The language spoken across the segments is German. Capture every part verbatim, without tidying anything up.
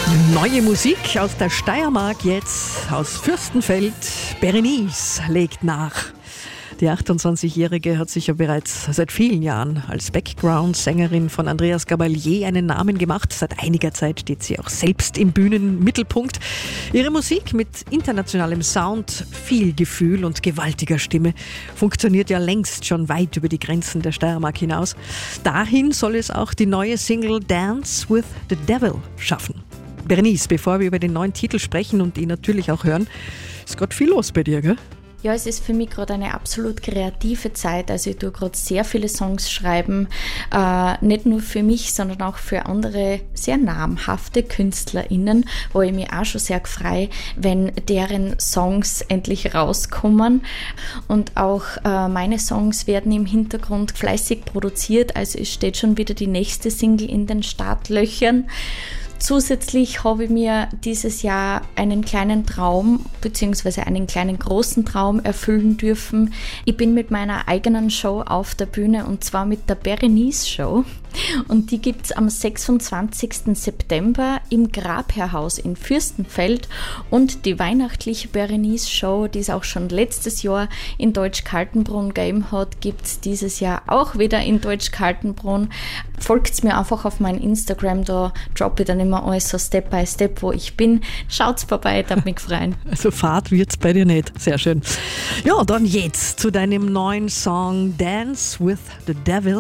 Neue Musik aus der Steiermark jetzt, aus Fürstenfeld. Berenice legt nach. Die achtundzwanzigjährige hat sich ja bereits seit vielen Jahren als Background-Sängerin von Andreas Gabalier einen Namen gemacht. Seit einiger Zeit steht sie auch selbst im Bühnenmittelpunkt. Ihre Musik mit internationalem Sound, viel Gefühl und gewaltiger Stimme funktioniert ja längst schon weit über die Grenzen der Steiermark hinaus. Dahin soll es auch die neue Single Dance with the Devil schaffen. Berenice, bevor wir über den neuen Titel sprechen und ihn natürlich auch hören, ist gerade viel los bei dir, gell? Ja, es ist für mich gerade eine absolut kreative Zeit. Also ich tue gerade sehr viele Songs schreiben, äh, nicht nur für mich, sondern auch für andere sehr namhafte KünstlerInnen, wo ich mich auch schon sehr freue, wenn deren Songs endlich rauskommen. Und auch äh, meine Songs werden im Hintergrund fleißig produziert, also es steht schon wieder die nächste Single in den Startlöchern. Zusätzlich habe ich mir dieses Jahr einen kleinen Traum bzw. einen kleinen großen Traum erfüllen dürfen. Ich bin mit meiner eigenen Show auf der Bühne und zwar mit der Berenice Show. Und die gibt es am sechsundzwanzigsten September im Grabherrhaus in Fürstenfeld. Und die weihnachtliche Berenice Show, die es auch schon letztes Jahr in Deutsch-Kaltenbrunn gegeben hat, gibt es dieses Jahr auch wieder in Deutsch-Kaltenbrunn. Folgt mir einfach auf mein Instagram, da droppe ich dann immer alles so Step by Step, wo ich bin. Schaut's vorbei, darf mich freuen. Also Fahrt wird's bei dir nicht. Sehr schön. Ja, dann jetzt zu deinem neuen Song Dance with the Devil.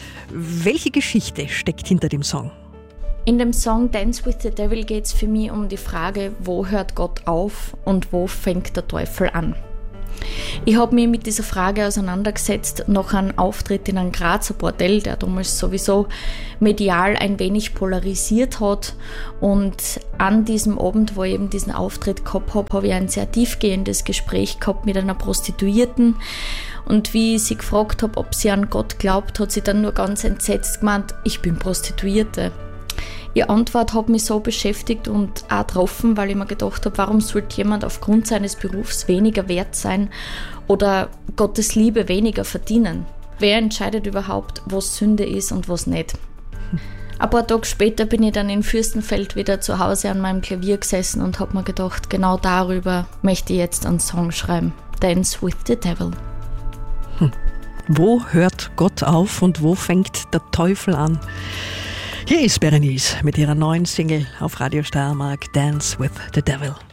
Welche Geschichte steckt hinter dem Song? In dem Song Dance with the Devil geht es für mich um die Frage, wo hört Gott auf und wo fängt der Teufel an? Ich habe mich mit dieser Frage auseinandergesetzt nach einem Auftritt in einem Grazer Bordell, der damals sowieso medial ein wenig polarisiert hat. Und an diesem Abend, wo ich eben diesen Auftritt gehabt habe, habe ich ein sehr tiefgehendes Gespräch gehabt mit einer Prostituierten. Und wie ich sie gefragt habe, ob sie an Gott glaubt, hat sie dann nur ganz entsetzt gemeint, ich bin Prostituierte. Ihre Antwort hat mich so beschäftigt und auch getroffen, weil ich mir gedacht habe, warum sollte jemand aufgrund seines Berufs weniger wert sein oder Gottes Liebe weniger verdienen? Wer entscheidet überhaupt, was Sünde ist und was nicht? Ein paar Tage später bin ich dann in Fürstenfeld wieder zu Hause an meinem Klavier gesessen und habe mir gedacht, genau darüber möchte ich jetzt einen Song schreiben. Dance with the Devil. Hm. Wo hört Gott auf und wo fängt der Teufel an? Hier ist Berenice mit ihrer neuen Single auf Radio Steiermark, Dance with the Devil.